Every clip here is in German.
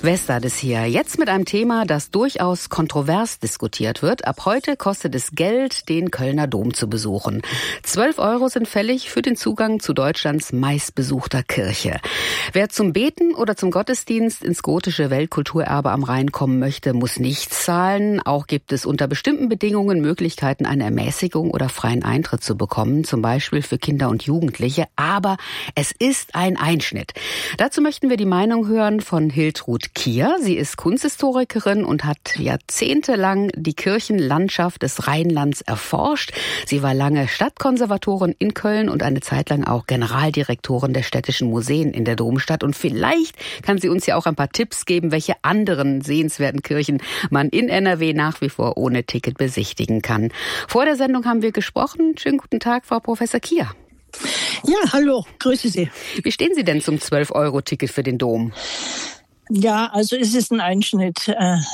Westades hier. Jetzt mit einem Thema, das durchaus kontrovers diskutiert wird. Ab heute kostet es Geld, den Kölner Dom zu besuchen. 12 € sind fällig für den Zugang zu Deutschlands meistbesuchter Kirche. Wer zum Beten oder zum Gottesdienst ins gotische Weltkulturerbe am Rhein kommen möchte, muss nichts zahlen. Auch gibt es unter bestimmten Bedingungen Möglichkeiten, eine Ermäßigung oder freien Eintritt zu bekommen, zum Beispiel für Kinder und Jugendliche. Aber es ist ein Einschnitt. Dazu möchten wir die Meinung hören von Hiltrud Kier. Sie ist Kunsthistorikerin und hat jahrzehntelang die Kirchenlandschaft des Rheinlands erforscht. Sie war lange Stadtkonservatorin in Köln und eine Zeit lang auch Generaldirektorin der städtischen Museen in der Domstadt. Und vielleicht kann sie uns ja auch ein paar Tipps geben, welche anderen sehenswerten Kirchen man in NRW nach wie vor ohne Ticket besichtigen kann. Vor der Sendung haben wir gesprochen. Schönen guten Tag, Frau Professor Kier. Ja, hallo, grüße Sie. Wie stehen Sie denn zum 12-€ Ticket für den Dom? Ja, also es ist ein Einschnitt,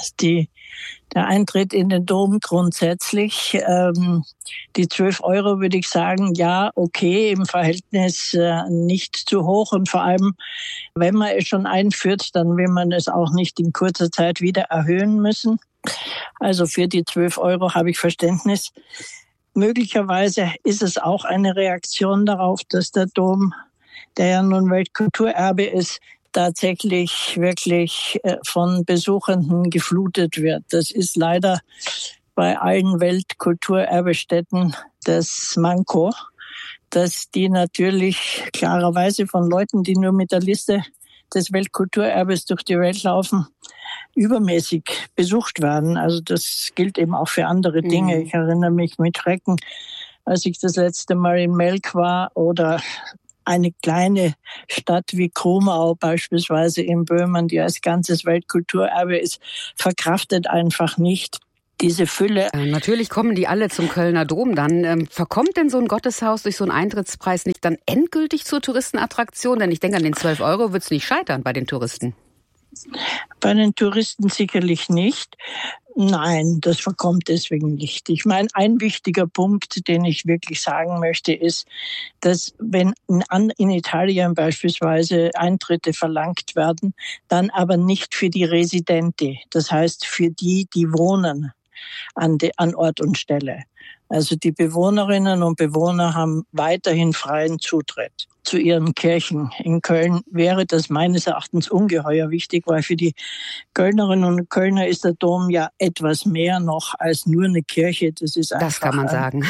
der Eintritt in den Dom grundsätzlich. Die 12 € würde ich sagen, ja, okay, im Verhältnis nicht zu hoch. Und vor allem, wenn man es schon einführt, dann will man es auch nicht in kurzer Zeit wieder erhöhen müssen. Also für die 12 € habe ich Verständnis. Möglicherweise ist es auch eine Reaktion darauf, dass der Dom, der ja nun Weltkulturerbe ist, tatsächlich wirklich von Besuchenden geflutet wird. Das ist leider bei allen Weltkulturerbestätten das Manko, dass die natürlich klarerweise von Leuten, die nur mit der Liste des Weltkulturerbes durch die Welt laufen, übermäßig besucht werden. Also das gilt eben auch für andere Dinge. Ich erinnere mich mit Schrecken, als ich das letzte Mal in Melk war oder eine kleine Stadt wie Krumau beispielsweise in Böhmen, die als ganzes Weltkulturerbe ist, verkraftet einfach nicht diese Fülle. Natürlich kommen die alle zum Kölner Dom dann. Verkommt denn so ein Gotteshaus durch so einen Eintrittspreis nicht dann endgültig zur Touristenattraktion? Denn ich denke, an den 12 € wird es nicht scheitern bei den Touristen. Bei den Touristen sicherlich nicht. Nein, das verkommt deswegen nicht. Ich meine, ein wichtiger Punkt, den ich wirklich sagen möchte, ist, dass wenn in Italien beispielsweise Eintritte verlangt werden, dann aber nicht für die Residenti, das heißt für die wohnen an Ort und Stelle. Also die Bewohnerinnen und Bewohner haben weiterhin freien Zutritt zu ihren Kirchen. In Köln wäre das meines Erachtens ungeheuer wichtig, weil für die Kölnerinnen und Kölner ist der Dom ja etwas mehr noch als nur eine Kirche. Das ist einfach das kann man sagen.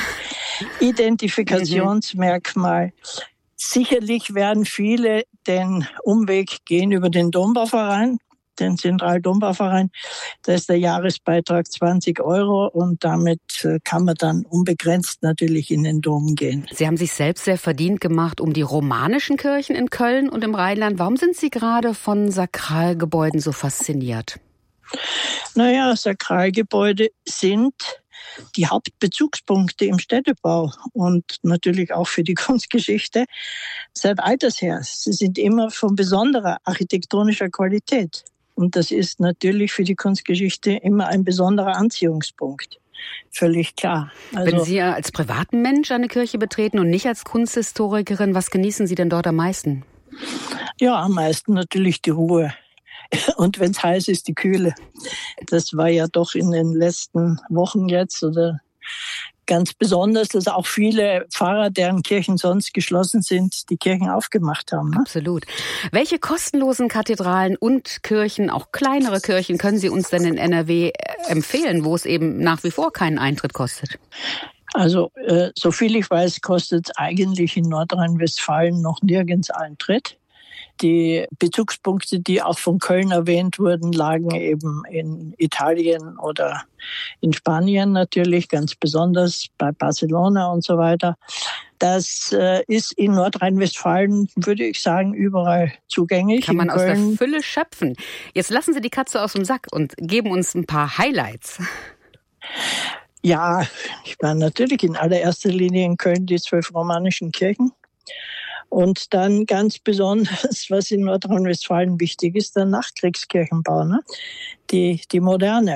Identifikationsmerkmal. Sicherlich werden viele den Umweg gehen über den Dombauverein, den Zentraldombauverein. Da ist der Jahresbeitrag 20 € und damit kann man dann unbegrenzt natürlich in den Dom gehen. Sie haben sich selbst sehr verdient gemacht um die romanischen Kirchen in Köln und im Rheinland. Warum sind Sie gerade von Sakralgebäuden so fasziniert? Naja, Sakralgebäude sind die Hauptbezugspunkte im Städtebau und natürlich auch für die Kunstgeschichte seit alters her. Sie sind immer von besonderer architektonischer Qualität. Und das ist natürlich für die Kunstgeschichte immer ein besonderer Anziehungspunkt. Völlig klar. Also, wenn Sie als privaten Mensch eine Kirche betreten und nicht als Kunsthistorikerin, was genießen Sie denn dort am meisten? Ja, am meisten natürlich die Ruhe. Und wenn es heiß ist, die Kühle. Das war ja doch in den letzten Wochen jetzt oder ganz besonders, dass auch viele Pfarrer, deren Kirchen sonst geschlossen sind, die Kirchen aufgemacht haben. Ne? Absolut. Welche kostenlosen Kathedralen und Kirchen, auch kleinere Kirchen, können Sie uns denn in NRW empfehlen, wo es eben nach wie vor keinen Eintritt kostet? Also, soviel ich weiß, kostet es eigentlich in Nordrhein-Westfalen noch nirgends Eintritt. Die Bezugspunkte, die auch von Köln erwähnt wurden, lagen eben in Italien oder in Spanien natürlich, ganz besonders bei Barcelona und so weiter. Das ist in Nordrhein-Westfalen, würde ich sagen, überall zugänglich. Kann man aus der Fülle schöpfen. Jetzt lassen Sie die Katze aus dem Sack und geben uns ein paar Highlights. Ja, ich war natürlich in allererster Linie in Köln die 12 romanischen Kirchen. Und dann ganz besonders, was in Nordrhein-Westfalen wichtig ist, der Nachkriegskirchenbau, ne? Die moderne.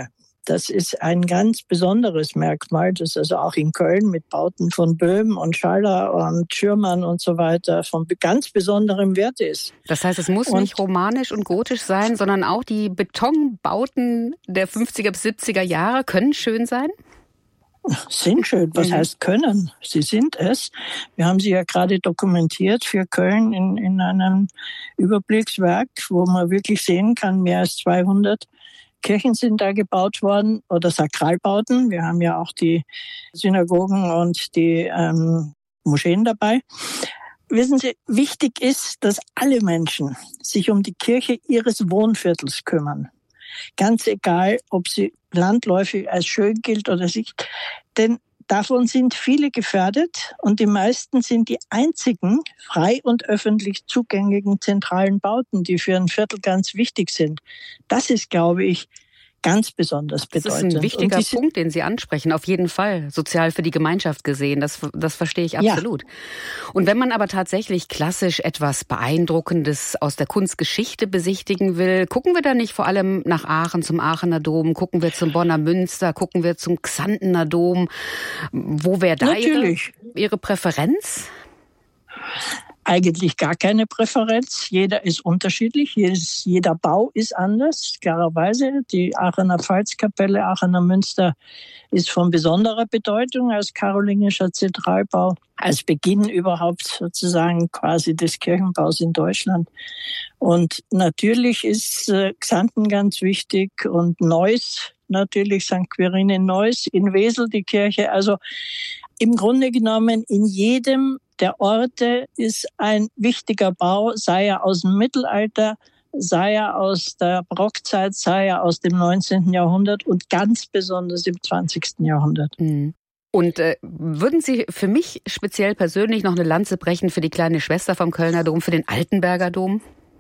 Das ist ein ganz besonderes Merkmal, das also auch in Köln mit Bauten von Böhm und Schaller und Schürmann und so weiter von ganz besonderem Wert ist. Das heißt, es muss nicht romanisch und gotisch sein, sondern auch die Betonbauten der 50er bis 70er Jahre können schön sein? Sind schön. Was heißt können? Sie sind es. Wir haben sie ja gerade dokumentiert für Köln in einem Überblickswerk, wo man wirklich sehen kann, mehr als 200 Kirchen sind da gebaut worden oder Sakralbauten. Wir haben ja auch die Synagogen und die Moscheen dabei. Wissen Sie, wichtig ist, dass alle Menschen sich um die Kirche ihres Wohnviertels kümmern. Ganz egal, ob sie landläufig als schön gilt oder nicht. Denn davon sind viele gefährdet und die meisten sind die einzigen frei und öffentlich zugänglichen zentralen Bauten, die für ein Viertel ganz wichtig sind. Das ist, glaube ich, ganz besonders bedeutend. Das ist ein wichtiger Punkt, den Sie ansprechen, auf jeden Fall. Sozial für die Gemeinschaft gesehen, das verstehe ich absolut. Ja. Und wenn man aber tatsächlich klassisch etwas Beeindruckendes aus der Kunstgeschichte besichtigen will, gucken wir da nicht vor allem nach Aachen zum Aachener Dom, gucken wir zum Bonner Münster, gucken wir zum Xantener Dom. Wo wäre da Ihre Präferenz? Eigentlich gar keine Präferenz. Jeder ist unterschiedlich. Jeder Bau ist anders, klarerweise. Die Aachener Pfalzkapelle, Aachener Münster ist von besonderer Bedeutung als karolingischer Zentralbau, als Beginn überhaupt sozusagen quasi des Kirchenbaus in Deutschland. Und natürlich ist Xanten ganz wichtig und Neuss, natürlich St. Quirin in Neuss, in Wesel die Kirche. Also im Grunde genommen in jedem der Orte ist ein wichtiger Bau, sei er aus dem Mittelalter, sei er aus der Barockzeit, sei er aus dem 19. Jahrhundert und ganz besonders im 20. Jahrhundert. Mhm. Und würden Sie für mich speziell persönlich noch eine Lanze brechen für die kleine Schwester vom Kölner Dom, für den Altenberger Dom?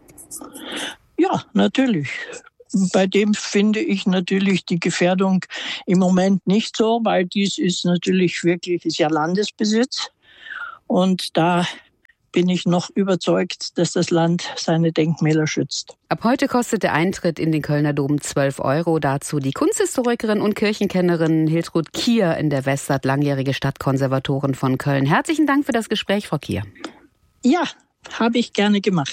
Ja, natürlich. Bei dem finde ich natürlich die Gefährdung im Moment nicht so, weil dies ist natürlich wirklich, ist ja Landesbesitz. Und da bin ich noch überzeugt, dass das Land seine Denkmäler schützt. Ab heute kostet der Eintritt in den Kölner Dom 12 €. Dazu die Kunsthistorikerin und Kirchenkennerin Hiltrud Kier in der Weststadt, langjährige Stadtkonservatorin von Köln. Herzlichen Dank für das Gespräch, Frau Kier. Ja, habe ich gerne gemacht.